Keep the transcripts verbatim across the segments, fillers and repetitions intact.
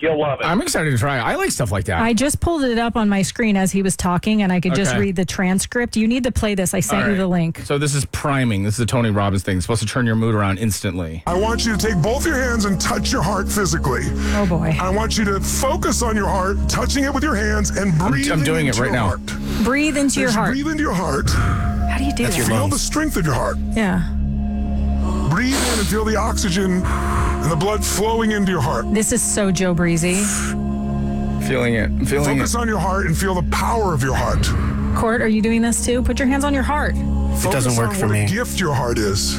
You'll love it. I'm excited to try it. I like stuff like that. I just pulled it up on my screen as he was talking, and I could just Okay. read the transcript. You need to play this. I sent All you the right. link. So this is priming. This is the Tony Robbins thing. It's supposed to turn your mood around instantly. I want you to take both your hands and touch your heart physically. Oh, boy. I want you to focus on your heart, touching it with your hands, and breathe I'm doing it into right your now. heart. Breathe into your Just heart. breathe into your heart. How do you do That's your that? Feel lungs. the strength of your heart. Yeah. Breathe in and feel the oxygen and the blood flowing into your heart. This is so Joe Breezy. Feeling it. I'm feeling Focus it. on your heart and feel the power of your heart. Court, are you doing this too? Put your hands on your heart. Focus doesn't work on for what me. a gift your heart is.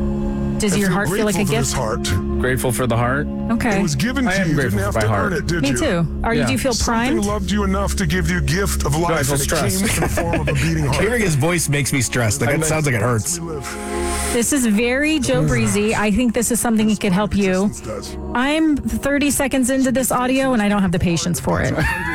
Does And your feel heart feel like a grateful for gift? this heart. Grateful for the heart. Okay. It was given I to am you. You grateful didn't have for to my earn heart. it, did Me you? too. Are you, Yeah. do you feel Something primed? loved you enough to give you a gift of life. feel and it stressed. came in the form of a beating heart. Hearing his voice makes me stressed. Like, it sounds like it hurts. We live. This is very Joe Breezy. I think this is something that could help you. Existence does. I'm thirty seconds into this audio and I don't have the patience for it.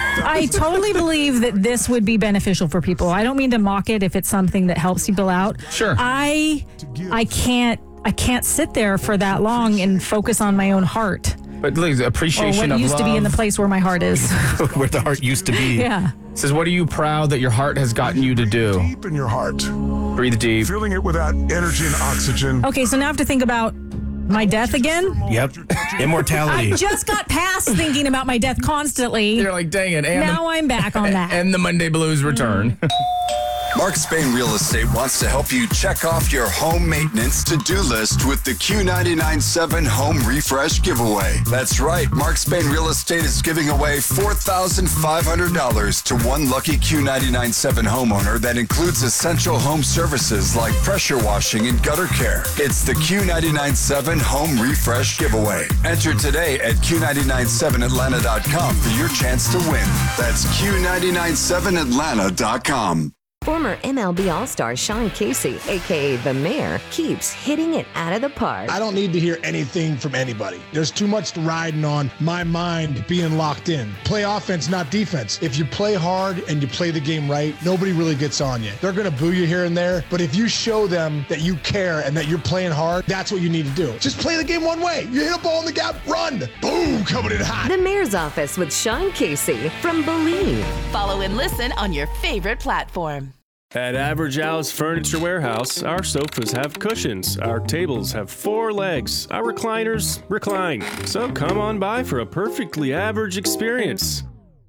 I totally believe that this would be beneficial for people. I don't mean to mock it if it's something that helps people out. Sure. I I can't I can't sit there for that long and focus on my own heart. But look, Or appreciation what of used love. to be in the place where my heart is. Where the heart used to be. Yeah. It says, what are you proud that your heart has gotten you to do? Deep in your heart. Breathe deep. Feeling it with that energy and oxygen. Okay, so now I have to think about my death again. Yep. Immortality. I just got past thinking about my death constantly. You're like, dang it. And Now I'm back on that. and the Monday Blues return. Mark Spain Real Estate wants to help you check off your home maintenance to-do list with the Q nine nine seven Home Refresh Giveaway. That's right, Mark Spain Real Estate is giving away four thousand five hundred dollars to one lucky Q nine nine seven homeowner that includes essential home services like pressure washing and gutter care. It's the Q nine nine seven Home Refresh Giveaway. Enter today at Q nine nine seven Atlanta dot com for your chance to win. That's Q nine nine seven Atlanta dot com. Former M L B All-Star Sean Casey, a k a. The Mayor, keeps hitting it out of the park. I don't need to hear anything from anybody. There's too much riding on my mind being locked in. Play offense, not defense. If you play hard and you play the game right, nobody really gets on you. They're going to boo you here and there, but if you show them that you care and that you're playing hard, that's what you need to do. Just play the game one way. You hit a ball in the gap, run. Boom, coming in hot. The Mayor's Office with Sean Casey from Believe. Follow and listen on your favorite platform. At Average Al's Furniture Warehouse, our sofas have cushions, our tables have four legs, our recliners recline. So come on by for a perfectly average experience.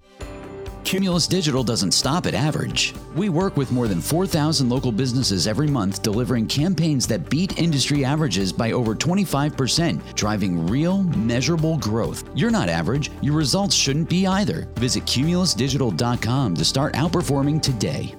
Cumulus Digital doesn't stop at average. We work with more than four thousand local businesses every month, delivering campaigns that beat industry averages by over twenty-five percent, driving real, measurable growth. You're not average. Your results shouldn't be either. Visit cumulus digital dot com to start outperforming today.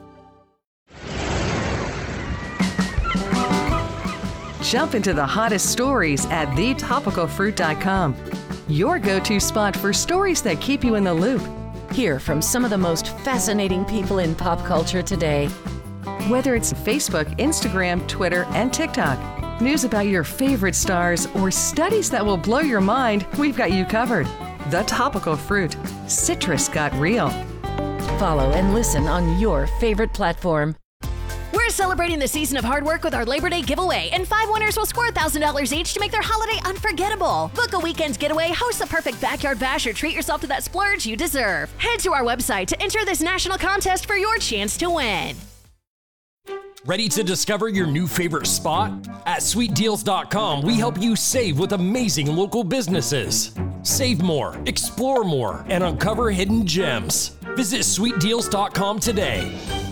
Jump into the hottest stories at the topical fruit dot com. Your go-to spot for stories that keep you in the loop. Hear from some of the most fascinating people in pop culture today. Whether it's Facebook, Instagram, Twitter, and TikTok, news about your favorite stars, or studies that will blow your mind, we've got you covered. The Topical Fruit. Citrus got real. Follow and listen on your favorite platform. We're celebrating the season of hard work with our Labor Day giveaway, and five winners will score one thousand dollars each to make their holiday unforgettable. Book a weekend getaway, host the perfect backyard bash, or treat yourself to that splurge you deserve. Head to our website to enter this national contest for your chance to win. Ready to discover your new favorite spot? At sweet deals dot com, we help you save with amazing local businesses. Save more, explore more, and uncover hidden gems. Visit sweet deals dot com today.